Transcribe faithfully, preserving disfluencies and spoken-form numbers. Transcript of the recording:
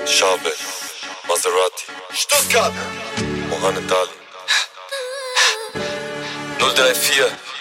Schabe, Maserati, Stuttgart. Mohamed Ali. null drei vier